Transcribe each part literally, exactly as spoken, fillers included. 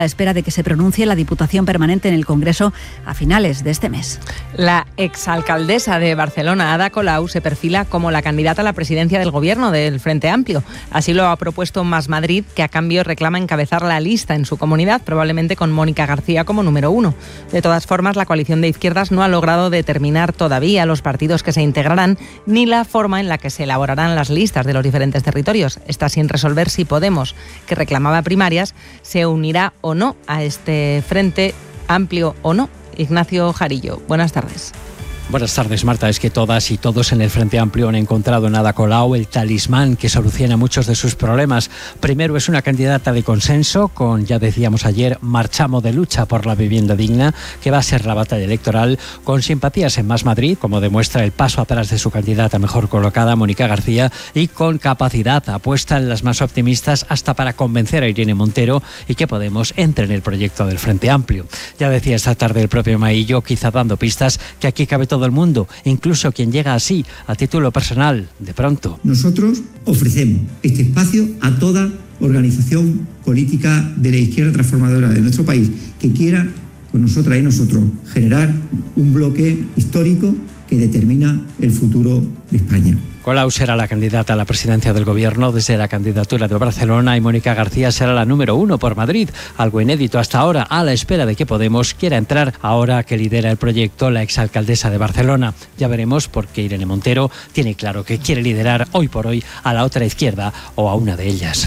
a la espera de que se pronuncie la Diputación Permanente en el Congreso a finales de este mes. La exalcaldesa de Barcelona, Ada Colau, se perfila como la candidata a la presidencia del Gobierno del Frente Amplio. Así lo ha propuesto Más Madrid, que a cambio reclama encabezar la lista en su comunidad, probablemente con Mónica García como número uno. De todas formas, la coalición de izquierdas no ha logrado determinar todavía los partidos que se integrarán ni la forma en la que se elaborarán las listas de los diferentes territorios. Está sin resolver si Podemos, que reclamaba primarias, se unirá o no a este Frente Amplio o no. Ignacio Jarillo, buenas tardes. Buenas tardes, Marta. Es que todas y todos en el Frente Amplio han encontrado en Ada Colau el talismán que soluciona muchos de sus problemas. Primero, es una candidata de consenso con, ya decíamos ayer, marchamo de lucha por la vivienda digna, que va a ser la batalla electoral, con simpatías en Más Madrid, como demuestra el paso atrás de su candidata mejor colocada, Mónica García, y con capacidad, apuesta en las más optimistas hasta para convencer a Irene Montero y que Podemos entre en el proyecto del Frente Amplio. Ya decía esta tarde el propio Maillo, quizá dando pistas, que aquí cabe todo el mundo, incluso quien llega así, a título personal, de pronto. Nosotros ofrecemos este espacio a toda organización política de la izquierda transformadora de nuestro país que quiera, con nosotras y nosotros, generar un bloque histórico que determina el futuro de España. Colau será la candidata a la presidencia del Gobierno desde la candidatura de Barcelona y Mónica García será la número uno por Madrid, algo inédito hasta ahora, a la espera de que Podemos quiera entrar ahora que lidera el proyecto la exalcaldesa de Barcelona. Ya veremos porque Irene Montero tiene claro que quiere liderar hoy por hoy a la otra izquierda o a una de ellas.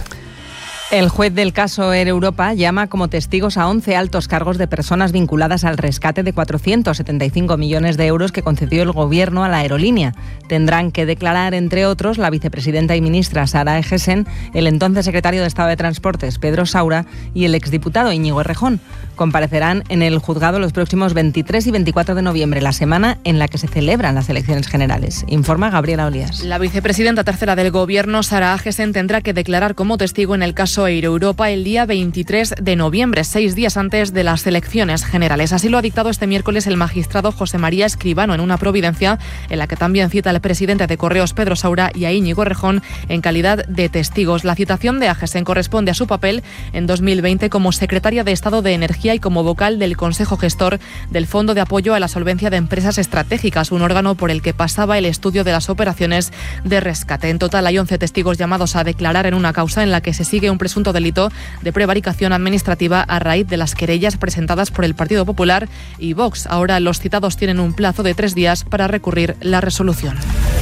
El juez del caso Air Europa llama como testigos a once altos cargos de personas vinculadas al rescate de cuatrocientos setenta y cinco millones de euros que concedió el Gobierno a la aerolínea. Tendrán que declarar, entre otros, la vicepresidenta y ministra Sara Egesen, el entonces secretario de Estado de Transportes Pedro Saura y el exdiputado Íñigo Errejón. Comparecerán en el juzgado los próximos veintitrés y veinticuatro de noviembre, la semana en la que se celebran las elecciones generales. Informa Gabriela Olías. La vicepresidenta tercera del Gobierno, Sara Egesen, tendrá que declarar como testigo en el caso Air Europa el día veintitrés de noviembre, seis días antes de las elecciones generales. Así lo ha dictado este miércoles el magistrado José María Escribano en una providencia en la que también cita al presidente de Correos Pedro Saura y a Íñigo Errejón en calidad de testigos. La citación de Egesen corresponde a su papel en dos mil veinte como secretaria de Estado de Energía y como vocal del Consejo Gestor del Fondo de Apoyo a la Solvencia de Empresas Estratégicas, un órgano por el que pasaba el estudio de las operaciones de rescate. En total hay once testigos llamados a declarar en una causa en la que se sigue un presunto delito de prevaricación administrativa a raíz de las querellas presentadas por el Partido Popular y Vox. Ahora los citados tienen un plazo de tres días para recurrir la resolución.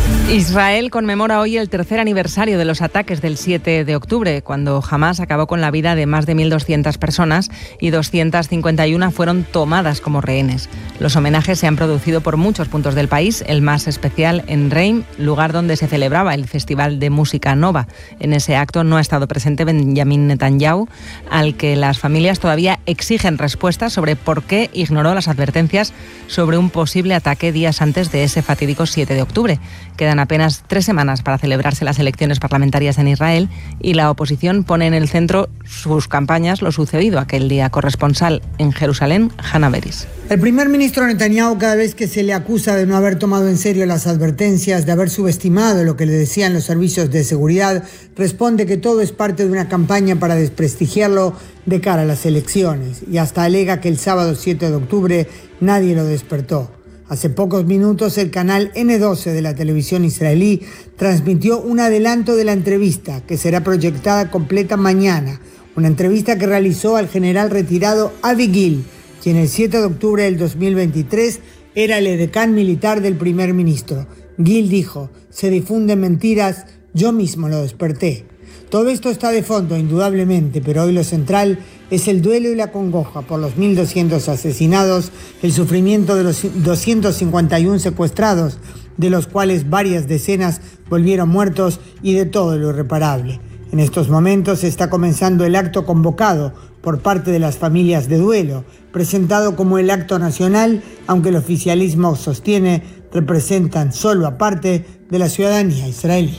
Israel conmemora hoy el tercer aniversario de los ataques del siete de octubre, cuando Hamás acabó con la vida de más de mil doscientas personas y doscientas cincuenta y una fueron tomadas como rehenes. Los homenajes se han producido por muchos puntos del país, el más especial en Reim, lugar donde se celebraba el Festival de Música Nova. En ese acto no ha estado presente Benjamin Netanyahu, al que las familias todavía exigen respuestas sobre por qué ignoró las advertencias sobre un posible ataque días antes de ese fatídico siete de octubre. Quedan apenas tres semanas para celebrarse las elecciones parlamentarias en Israel y la oposición pone en el centro sus campañas lo sucedido aquel día. Corresponsal en Jerusalén, Hannah Beris. El primer ministro Netanyahu, cada vez que se le acusa de no haber tomado en serio las advertencias, de haber subestimado lo que le decían los servicios de seguridad, responde que todo es parte de una campaña para desprestigiarlo de cara a las elecciones y hasta alega que el sábado siete de octubre nadie lo despertó. Hace pocos minutos el canal ene doce de la televisión israelí transmitió un adelanto de la entrevista que será proyectada completa mañana. Una entrevista que realizó al general retirado Avi Gil, quien el siete de octubre del dos mil veintitrés era el edecán militar del primer ministro. Gil dijo: se difunden mentiras, yo mismo lo desperté. Todo esto está de fondo, indudablemente, pero hoy lo central es el duelo y la congoja por los mil doscientos asesinados, el sufrimiento de los doscientos cincuenta y uno secuestrados, de los cuales varias decenas volvieron muertos, y de todo lo irreparable. En estos momentos está comenzando el acto convocado por parte de las familias de duelo, presentado como el acto nacional, aunque el oficialismo sostiene representan solo a parte de la ciudadanía israelí.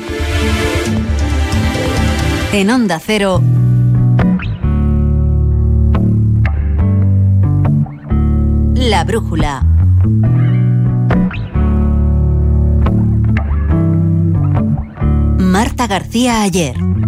En Onda Cero, La Brújula. Marta García Ayer.